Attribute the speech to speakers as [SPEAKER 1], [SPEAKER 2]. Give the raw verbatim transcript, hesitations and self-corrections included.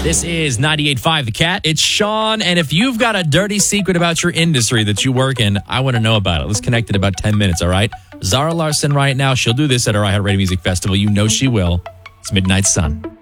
[SPEAKER 1] This is ninety-eight point five The Cat. It's Sean, and if you've got a dirty secret about your industry that you work in, I want to know about it. Let's connect in about ten minutes, all right? Zara Larson right now, she'll do this at our iHeartRadio Music Festival. You know she will. It's Midnight Sun.